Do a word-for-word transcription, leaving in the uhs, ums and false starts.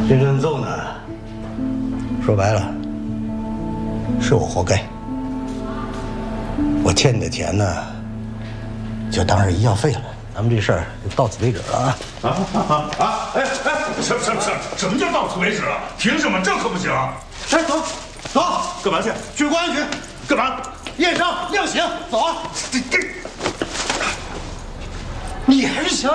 这顿揍呢，说白了，是我活该。我欠你的钱呢，就当是医药费了。咱们这事儿就到此为止了啊！ 啊啊啊！哎哎，什什什什么叫到此为止啊？凭什么？这可不行！ 哎，走走， 干嘛去？ 去公安局， 干嘛？ 验伤量刑，走啊！这这，你还是想。